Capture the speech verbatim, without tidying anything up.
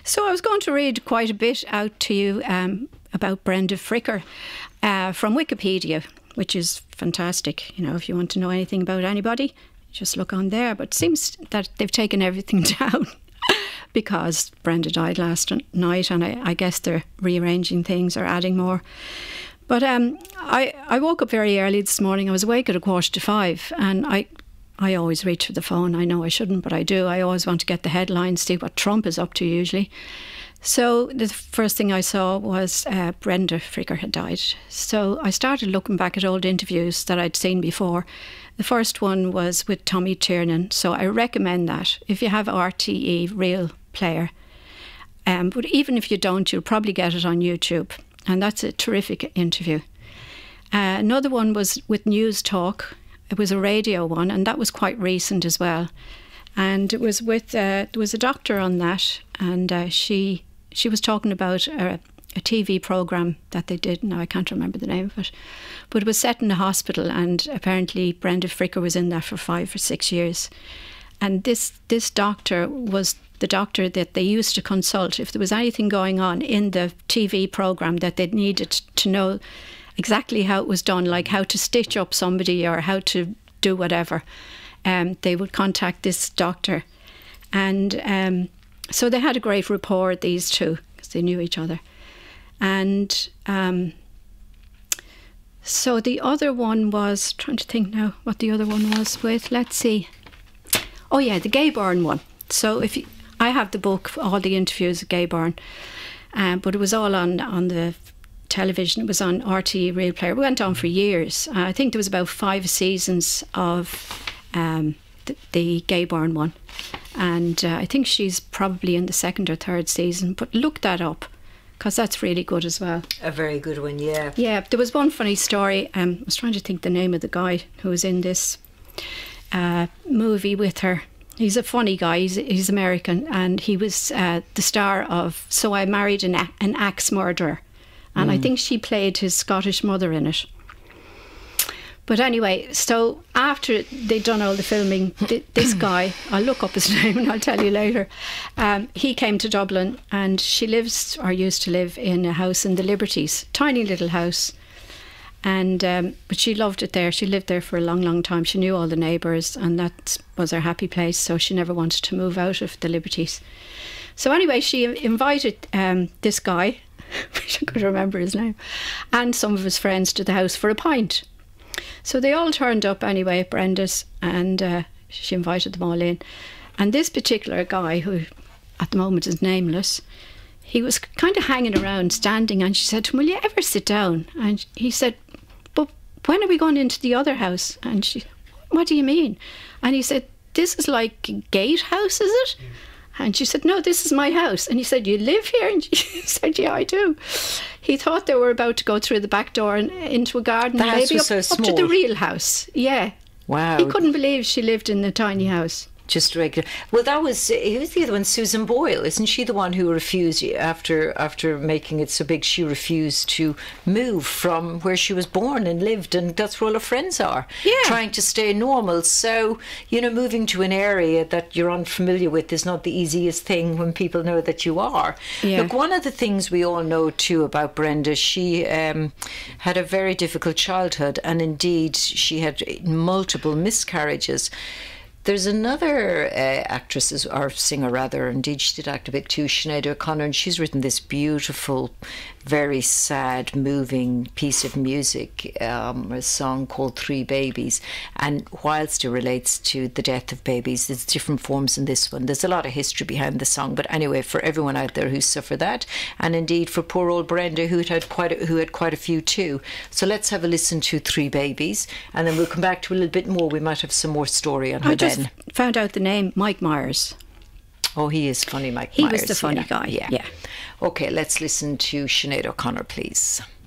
So I was going to read quite a bit out to you um, about Brenda Fricker uh, from Wikipedia, which is fantastic. You know, if you want to know anything about anybody, just look on there. But it seems that they've taken everything down because Brenda died last night, and I, I guess they're rearranging things or adding more. But um, I, I woke up very early this morning. I was awake at a quarter to five, and I I always reach for the phone. I know I shouldn't, but I do. I always want to get the headlines, see what Trump is up to usually. So the first thing I saw was uh, Brenda Fricker had died. So I started looking back at old interviews that I'd seen before. The first one was with Tommy Tiernan. So I recommend that if you have R T E Real Player. Um, but even if you don't, you'll probably get it on YouTube. And that's a terrific interview. Uh, another one was with News Talk. It was a radio one, and that was quite recent as well. And it was with, uh, there was a doctor on that, and uh, she she was talking about a, a T V programme that they did. Now I can't remember the name of it. But it was set in a hospital, and apparently Brenda Fricker was in that for five or six years. And this, this doctor was the doctor that they used to consult if there was anything going on in the T V programme that they needed to know exactly how it was done, like how to stitch up somebody or how to do whatever. Um, they would contact this doctor. And um, so they had a great rapport, these two, because they knew each other. And um, so the other one was, trying to think now what the other one was with, let's see. Oh yeah, the Gay Byrne one. So if you, I have the book, all the interviews with Gay Byrne, um, but it was all on, on the television. It was on R T E Real Player. It went on for years. Uh, I think there was about five seasons of um, the, the Gay Byrne one, and uh, I think she's probably in the second or third season. But look that up, because that's really good as well. A very good one, yeah. Yeah, there was one funny story. Um, I was trying to think the name of the guy who was in this uh, movie with her. He's a funny guy. He's, he's American, and he was uh, the star of So I Married an, an Axe Murderer. And mm. I think she played his Scottish mother in it. But anyway, so after they'd done all the filming, th- this guy, I'll look up his name and I'll tell you later, um, he came to Dublin, and she lives, or used to live, in a house in the Liberties, tiny little house. And um, but she loved it there. She lived there for a long, long time. She knew all the neighbours, and that was her happy place, so she never wanted to move out of the Liberties. So anyway, she invited um, this guy, which I could remember his name, and some of his friends to the house for a pint. So they all turned up anyway at Brenda's, and uh, she invited them all in. And this particular guy, who at the moment is nameless, he was kind of hanging around, standing, and she said to him, "Will you ever sit down?" And he said, "But when are we going into the other house?" And she, "What do you mean?" And he said, "This is like a gatehouse, is it?" And she said, "No, this is my house." And he said, "You live here?" And she said, "Yeah, I do." He thought they were about to go through the back door and into a garden. The house maybe was up, so up to small. the real house. Yeah. Wow. He couldn't believe she lived in a tiny house. Just regular. Well, that was, who was the other one? Susan Boyle. Isn't she the one who refused, after after making it so big, she refused to move from where she was born and lived, and that's where all her friends are. Yeah. Trying to stay normal. So, you know, moving to an area that you're unfamiliar with is not the easiest thing when people know that you are. Yeah. Look, one of the things we all know too about Brenda, she um, had a very difficult childhood, and indeed she had multiple miscarriages. There's another uh, actress, or singer rather, indeed she did act a bit too, Sinead O'Connor, and she's written this beautiful, very sad, moving piece of music, um, a song called Three Babies. And whilst it relates to the death of babies, there's different forms in this one. There's a lot of history behind the song, but anyway, for everyone out there who suffer that, and indeed for poor old Brenda, who had quite a, who had quite a few too. So let's have a listen to Three Babies, and then we'll come back to a little bit more. We might have some more story on her I just then. found out the name, Mike Myers. Oh, he is funny, Mike He Myers. was the funny yeah. guy, Yeah. yeah. Okay, let's listen to Sinead O'Connor, please.